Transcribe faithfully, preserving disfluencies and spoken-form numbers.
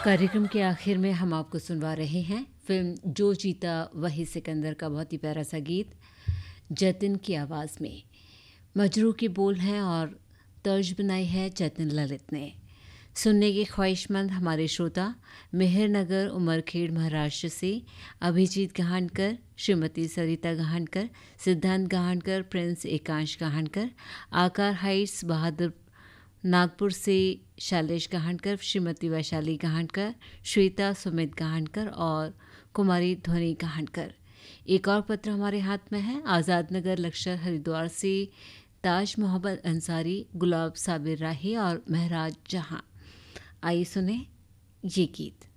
कार्यक्रम के आखिर में हम आपको सुनवा रहे हैं फिल्म जो जीता वही सिकंदर का बहुत ही प्यारा सा गीत जतिन की आवाज़ में। मजरू के बोल हैं और तर्ज बनाई है जतिन ललित ने। सुनने के ख्वाहिशमंद हमारे श्रोता मेहरनगर उमरखेड़ महाराष्ट्र से अभिजीत गहानकर, श्रीमती सरिता गहानकर, सिद्धांत गहानकर, प्रिंस एकांश गहानकर, आकार हाइट्स बहादुर नागपुर से शैलेश गहानकर, श्रीमती वैशाली गहानकर, श्वेता सुमित गहानकर और कुमारी ध्वनि गहानकर। एक और पत्र हमारे हाथ में है आज़ाद नगर लक्ष्य हरिद्वार से ताज मोहम्मद अंसारी, गुलाब साबिर राही और महराज जहां। आइए सुने ये गीत।